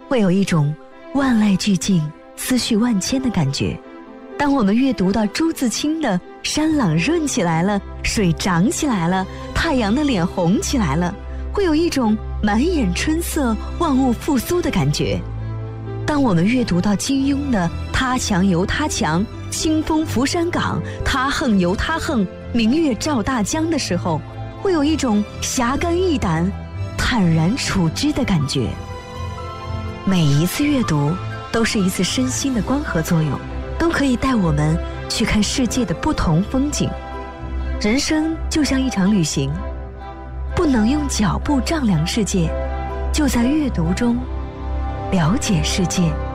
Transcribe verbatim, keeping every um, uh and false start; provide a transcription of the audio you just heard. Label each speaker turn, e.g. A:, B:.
A: 会有一种万籁俱静、思绪万千的感觉。当我们阅读到朱自清的山朗润起来了，水涨起来了，太阳的脸红起来了，会有一种满眼春色、万物复苏的感觉。当我们阅读到金庸的他强由他强，清风拂山岗，他横由他横，明月照大江的时候，会有一种侠肝义胆、坦然处之的感觉。每一次阅读都是一次身心的光合作用，都可以带我们去看世界的不同风景。人生就像一场旅行，不能用脚步丈量世界，就在阅读中了解世界。